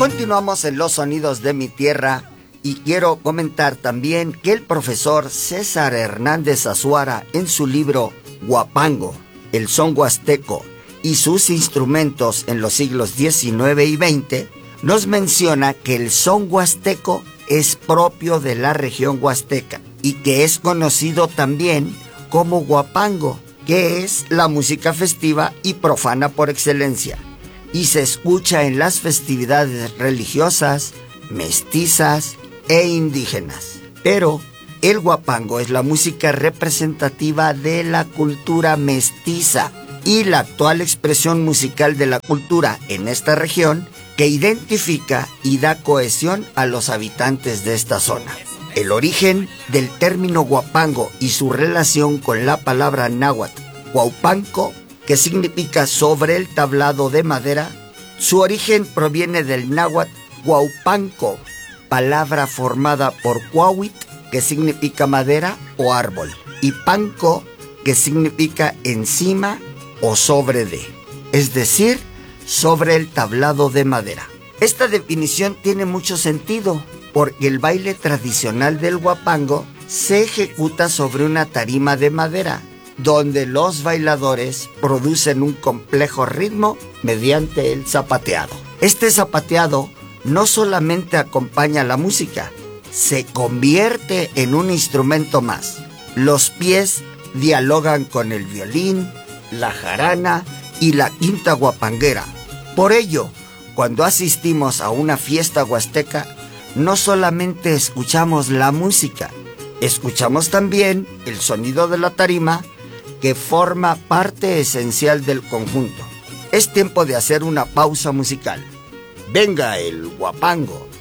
Continuamos en Los Sonidos de mi Tierra y quiero comentar también que el profesor César Hernández Azuara, en su libro Huapango, el son huasteco y sus instrumentos en los siglos XIX y XX, nos menciona que el son huasteco es propio de la región huasteca y que es conocido también como huapango, que es la música festiva y profana por excelencia, y se escucha en las festividades religiosas, mestizas e indígenas. Pero el huapango es la música representativa de la cultura mestiza y la actual expresión musical de la cultura en esta región, que identifica y da cohesión a los habitantes de esta zona. El origen del término huapango y su relación con la palabra náhuatl huaupanco, que significa sobre el tablado de madera, su origen proviene del náhuatl huaupanco, palabra formada por huauit, que significa madera o árbol, y panco, que significa encima o sobre de, es decir, sobre el tablado de madera. Esta definición tiene mucho sentido, porque el baile tradicional del huapango se ejecuta sobre una tarima de madera, donde los bailadores producen un complejo ritmo mediante el zapateado. Este zapateado no solamente acompaña la música, se convierte en un instrumento más. Los pies dialogan con el violín, la jarana y la quinta huapanguera. Por ello, cuando asistimos a una fiesta huasteca, no solamente escuchamos la música, escuchamos también el sonido de la tarima, que forma parte esencial del conjunto. Es tiempo de hacer una pausa musical. Venga el huapango.